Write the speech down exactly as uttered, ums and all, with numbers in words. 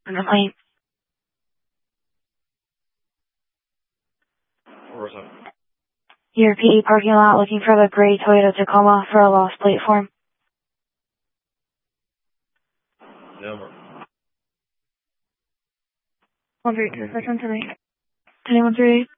Complaint. Where's that? Your P E parking lot looking for the gray Toyota Tacoma for a lost plate form. Number. One three two section three. Anyone three.